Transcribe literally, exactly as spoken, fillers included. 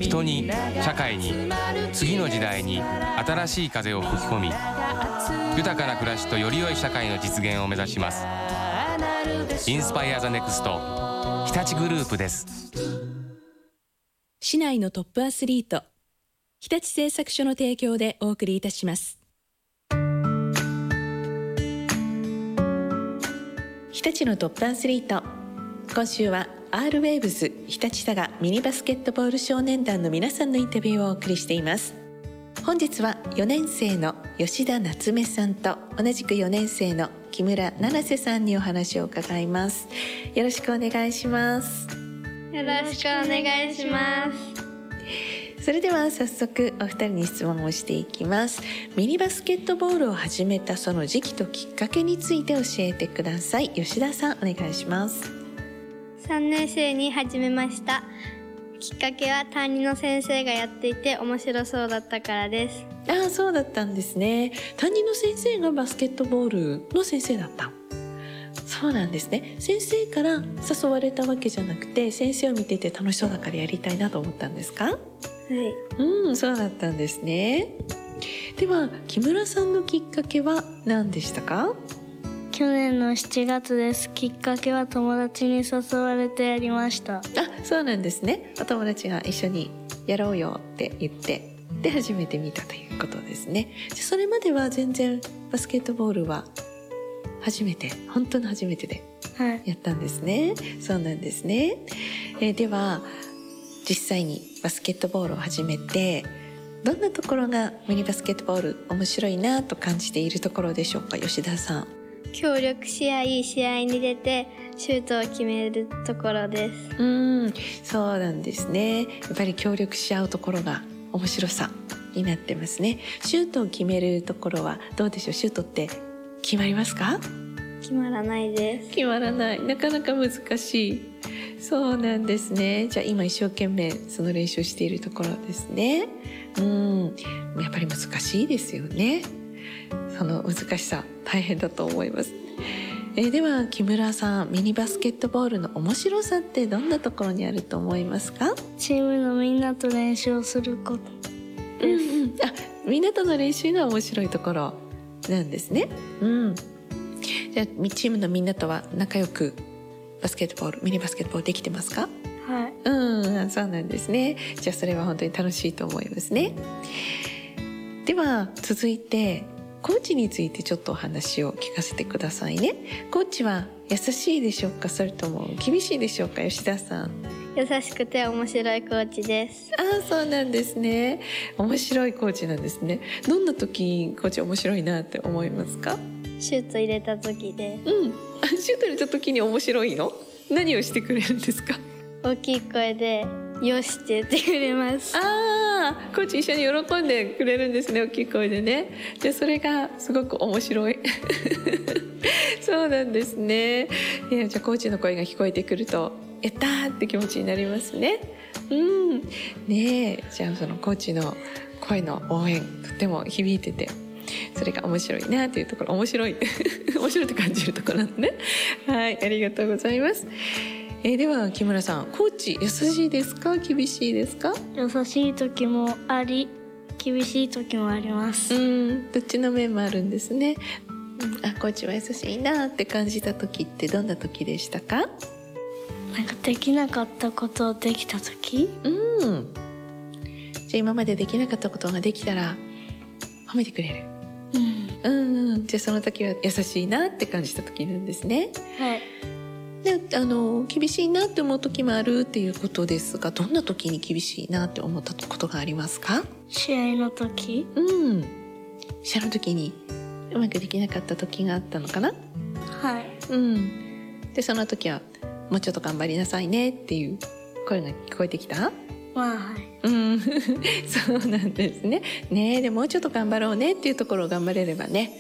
人に社会に次の時代に新しい風を吹き込み、豊かな暮らしとより良い社会の実現を目指します。インスパイアザネクスト日立グループです。 市内のトップアスリート、日立製作所の提供でお送りいたします。日立のトップアスリート、今週は R ウェーブズ日立佐賀ミニバスケットボール少年団の皆さんのインタビューをお送りしています。本日はよねん生の吉田夏目さんと同じくよねん生の木村七瀬さんにお話を伺います。よろしくお願いします。 よろしくお願いします。 それでは早速お二人に質問をしていきます。ミニバスケットボールを始めたその時期ときっかけについて教えてください。吉田さん、お願いします。 さんねん生に始めました。きっかけは担任の先生がやっていて面白そうだったからです。 ああ、そうだったんですね。担任の先生がバスケットボールの先生だった。そうなんですね。先生から誘われたわけじゃなくて、先生を見てて楽しそうだからやりたいなと思ったんですか？はい。うん、そうだったんですね。では木村さんのきっかけは何でしたか？ 去年のしちがつです。きっかけは友達に誘われてやりました。 あ、そうなんですね。お友達が一緒にやろうよって言ってで初めて見たということですね。それまでは全然バスケットボールは初めて、本当の初めてでやったんですね。はい、そうなんですね。えー、では実際にバスケットボールを始めてどんなところがミニバスケットボール面白いなと感じているところでしょうか？吉田さん。 協力し合い試合に出てシュートを決めるところです。 うん、そうなんですね。やっぱり協力し合うところが面白さになってますね。シュートを決めるところはどうでしょう？シュートって決まりますか？ 決まらないです。 決まらない。なかなか難しい。そうなんですね。じゃあ今一生懸命その練習しているところですね。うん、やっぱり難しいですよね。その難しさ大変だと思います。えー、では木村さん、ミニバスケットボールの面白さってどんなところにあると思いますか？ チームのみんなと練習をすることです。 うんうん、あ、みんなとの練習が面白いところなんですね。うん。じゃあチームのみんなとは仲良くバスケットボール、ミニバスケットボールできてますか？ はい。 うん、そうなんですね。じゃあそれは本当に楽しいと思いますね。では続いてコーチについてちょっとお話を聞かせてくださいね。コーチは優しいでしょうか？それとも厳しいでしょうか？吉田さん。 優しくて面白いコーチです。 ああ、そうなんですね。面白いコーチなんですね。どんな時コーチ面白いなって思いますか？ シュート入れた時で。 うん。シュート入れた時に面白いの？何をしてくれるんですか？ 大きい声でよしって言ってくれます。 ああ、コーチ一緒に喜んでくれるんですね。大きい声でね。じゃあそれがすごく面白い。そうなんですね。いや、じゃあコーチの声が聞こえてくるとやったーって気持ちになりますね。うん。ねえ、じゃあそのコーチの声の応援とても響いてて、それが面白いなというところ、面白い面白いと感じるところなんでね。はい、ありがとうございます。えー、では木村さん、コーチ優しいですか？厳しいですか？ 優しい時もあり、厳しい時もあります。 うん、どっちの面もあるんですね。うん、あ、コーチは優しいなって感じた時ってどんな時でしたか？ なんかできなかったことをできた時。 うん。じゃあ今までできなかったことができたら褒めてくれる。うん。うんうん。じゃあその時は優しいなって感じた時なんですね。 はい。 で、あの厳しいなって思う時もあるっていうことですが、どんな時に厳しいなって思ったことがありますか？ 試合の時。 うん。試合の時にうまくできなかった時があったのかな？ はい。 うん。でその時はもうちょっと頑張りなさいねっていう声が聞こえてきた？ まあ、はい。 うん、そうなんですね。ねえ、でもうちょっと頑張ろうねっていうところを頑張れればね、